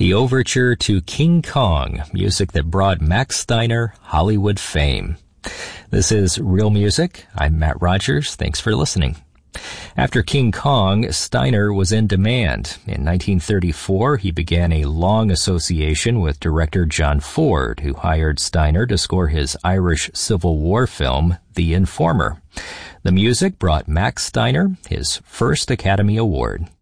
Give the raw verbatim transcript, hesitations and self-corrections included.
the overture to King Kong, music that brought Max Steiner Hollywood fame. This is Real Music. I'm Matt Rogers. Thanks for listening. After King Kong, Steiner was in demand. In nineteen thirty-four, he began a long association with director John Ford, who hired Steiner to score his Irish Civil War film, The Informer. The music brought Max Steiner his first Academy Award.